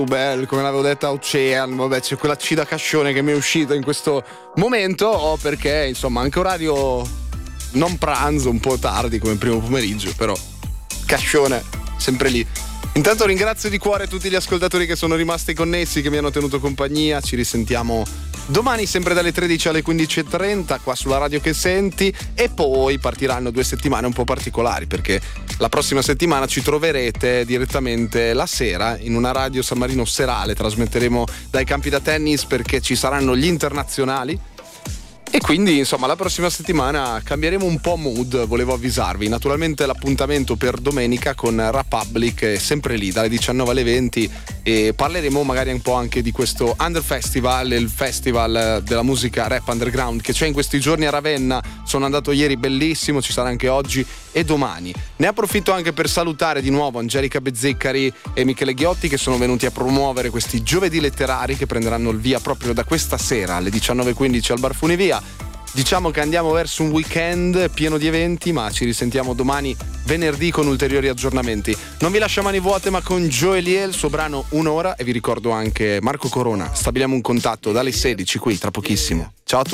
Bell, come l'avevo detta Ocean, vabbè, c'è quella C da Cascione che mi è uscita in questo momento, o perché insomma anche orario non pranzo, un po' tardi come primo pomeriggio, però Cascione sempre lì. Intanto ringrazio di cuore tutti gli ascoltatori che sono rimasti connessi, che mi hanno tenuto compagnia. Ci risentiamo domani sempre dalle 13 alle 15.30 qua sulla radio che senti, e poi partiranno 2 settimane un po' particolari, perché la prossima settimana ci troverete direttamente la sera in una radio San Marino serale. Trasmetteremo dai campi da tennis perché ci saranno gli internazionali. E quindi insomma la prossima settimana cambieremo un po' mood, volevo avvisarvi. Naturalmente l'appuntamento per domenica con Republic è sempre lì dalle 19 alle 20, e parleremo magari un po' anche di questo Under Festival, il festival della musica rap underground che c'è in questi giorni a Ravenna. Sono andato ieri, bellissimo, ci sarà anche oggi e domani. Ne approfitto anche per salutare di nuovo Angelica Bezzeccari e Michele Ghiotti, che sono venuti a promuovere questi giovedì letterari che prenderanno il via proprio da questa sera alle 19.15 al Bar Funivia. Diciamo che andiamo verso un weekend pieno di eventi, ma ci risentiamo domani venerdì con ulteriori aggiornamenti. Non vi lascio mani vuote, ma con Joe Lie, il suo brano Un'ora, e vi ricordo anche Marco Corona. Stabiliamo un contatto dalle 16 qui tra pochissimo. Ciao a tutti.